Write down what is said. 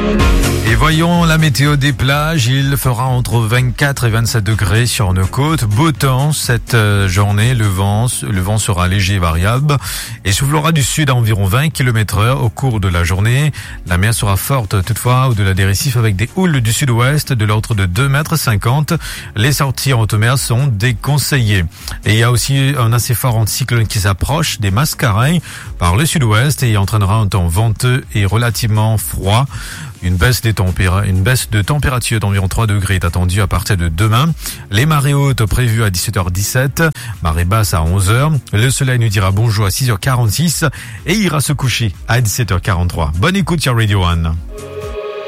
Et voyons la météo des plages. Il fera entre 24 et 27 degrés sur nos côtes. Beau temps cette journée. Le vent sera léger et variable et soufflera du sud à environ 20 km/h au cours de la journée. La mer sera forte toutefois au-delà des récifs avec des houles du sud-ouest de l'ordre de 2,50 m. Les sorties en haute mer sont déconseillées. Et il y a aussi un assez fort anticyclone qui s'approche des Mascareilles par le sud-ouest et entraînera un temps venteux et relativement froid. Une baisse de température d'environ 3 degrés est attendue à partir de demain. Les marées hautes prévues à 17h17, marée basse à 11h. Le soleil nous dira bonjour à 6h46 et ira se coucher à 17h43. Bonne écoute sur Radio 1.